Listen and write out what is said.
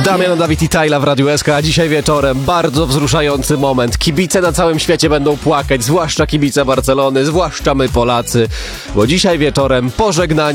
Damian, Dawid i Tajla w Radiu SK, a dzisiaj wieczorem bardzo wzruszający moment. Kibice na całym świecie będą płakać, zwłaszcza kibice Barcelony, zwłaszcza my Polacy, bo dzisiaj wieczorem pożegnanie